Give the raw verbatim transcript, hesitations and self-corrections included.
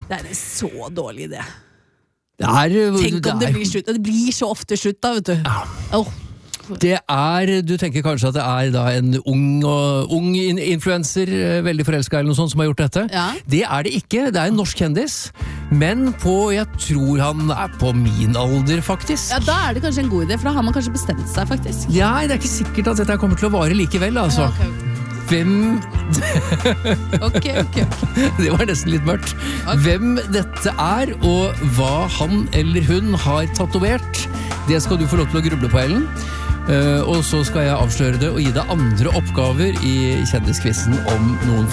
Det er en så dårlig idé. Det er, Tenk om det, det er, blir slutt. Det blir så ofte slutt da, vet du. Ja. Oh. Det er, du tenker kanskje at det er da en ung, og, ung influencer, veldig forelsket eller noe sånt, som har gjort dette. Ja. Det er det ikke, det er en norsk kjendis, men på, jeg tror han er på min alder faktisk. Ja, da er det kanskje en god idé, for da har man kanskje bestemt seg faktisk. Ja, det er ikke sikkert at dette kommer til å vare likevel, altså. Ja, okay. Hvem... ok, ok. Det var nesten litt mørkt. Okay. Hvem dette er, og hva han eller hun har tatovert, det skal du få lov til å gruble på, Ellen. Uh, og så skal jeg avsløre det og gi deg andre oppgaver i kjendiskvissen om noen